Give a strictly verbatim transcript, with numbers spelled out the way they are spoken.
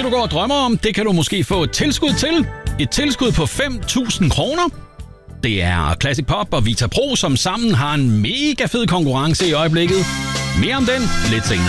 du går og drømmer om, det kan du måske få et tilskud til. Et tilskud på fem tusind kroner. Det er Classic Pop og Vita Pro, som sammen har en mega fed konkurrence i øjeblikket. Mere om den lidt senere.